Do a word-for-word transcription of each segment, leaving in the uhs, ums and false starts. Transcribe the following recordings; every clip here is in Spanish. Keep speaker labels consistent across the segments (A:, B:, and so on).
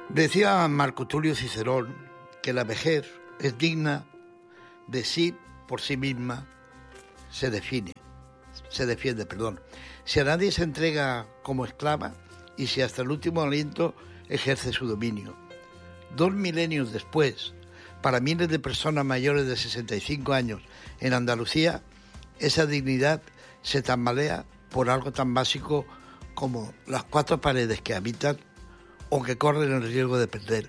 A: Decía Marco Tulio Cicerón que la vejez es digna de sí por sí misma, se define, se defiende, perdón. Si a nadie se entrega como esclava y si hasta el último aliento ejerce su dominio. Dos milenios después, para miles de personas mayores de sesenta y cinco años en Andalucía, esa dignidad se tambalea por algo tan básico como las cuatro paredes que habitan o que corren el riesgo de perder.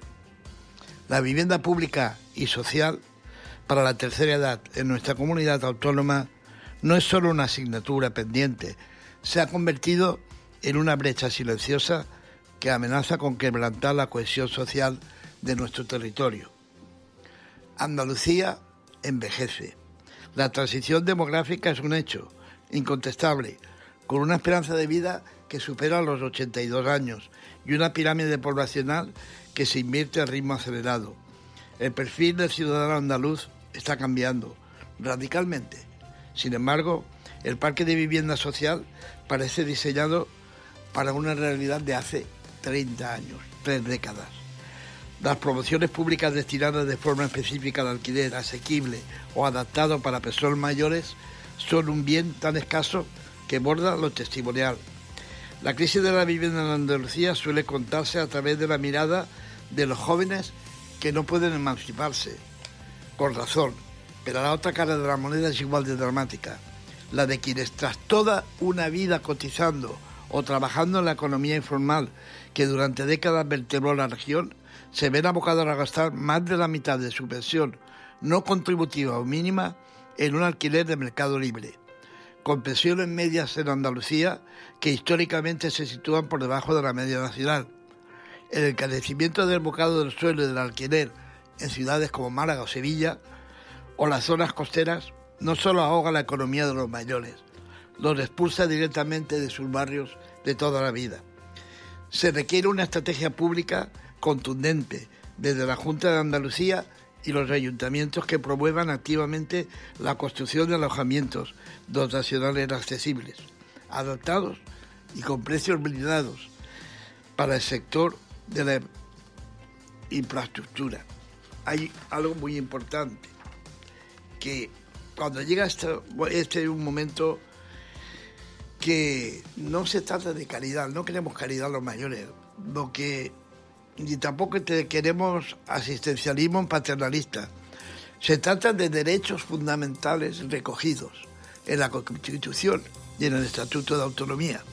A: La vivienda pública y social para la tercera edad en nuestra comunidad autónoma no es solo una asignatura pendiente, se ha convertido en una brecha silenciosa que amenaza con quebrantar la cohesión social de nuestro territorio. Andalucía envejece. La transición demográfica es un hecho incontestable, con una esperanza de vida que supera los ochenta y dos años y una pirámide poblacional que se invierte a ritmo acelerado. El perfil del ciudadano andaluz está cambiando radicalmente. Sin embargo, el parque de vivienda social parece diseñado para una realidad de hace treinta años, tres décadas. Las promociones públicas destinadas de forma específica al alquiler asequible o adaptado para personas mayores son un bien tan escaso que borda lo testimonial. La crisis de la vivienda en Andalucía suele contarse a través de la mirada de los jóvenes que no pueden emanciparse. Con razón, pero la otra cara de la moneda es igual de dramática. La de quienes tras toda una vida cotizando o trabajando en la economía informal que durante décadas vertebró la región, se ven abocados a gastar más de la mitad de su pensión no contributiva o mínima en un alquiler de mercado libre, con pensiones medias en Andalucía que históricamente se sitúan por debajo de la media nacional. El encarecimiento del bocado del suelo y del alquiler en ciudades como Málaga o Sevilla o las zonas costeras no solo ahoga la economía de los mayores, los expulsa directamente de sus barrios de toda la vida. Se requiere una estrategia pública contundente desde la Junta de Andalucía y los ayuntamientos que promuevan activamente la construcción de alojamientos dotacionales accesibles, adaptados y con precios blindados para el sector de la infraestructura. Hay algo muy importante, que cuando llega este, este es un momento que no se trata de caridad, no queremos caridad a los mayores, lo que ni tampoco te queremos asistencialismo paternalista. Se trata de derechos fundamentales recogidos en la Constitución y en el Estatuto de Autonomía.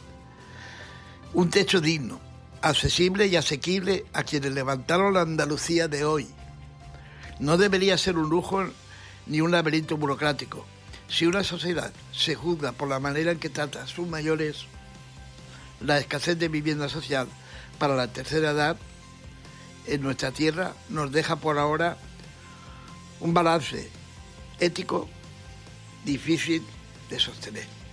A: Un techo digno, accesible y asequible a quienes levantaron la Andalucía de hoy. No debería ser un lujo ni un laberinto burocrático. Si una sociedad se juzga por la manera en que trata a sus mayores, la escasez de vivienda social para la tercera edad en nuestra tierra nos deja por ahora un balance ético difícil de sostener.